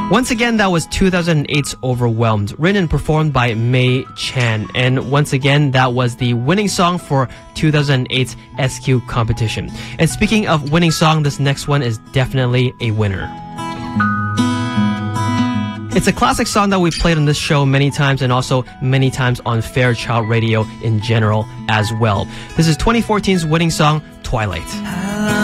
Once again, that was 2008's Overwhelmed, written and performed by Mei Chan. And once again, that was the winning song for 2008's SQ competition. And speaking of winning song, this next one is definitely a winner. It's a classic song that we've played on this show many times and also many times on Fairchild Radio in general as well. This is 2014's winning song, Twilight.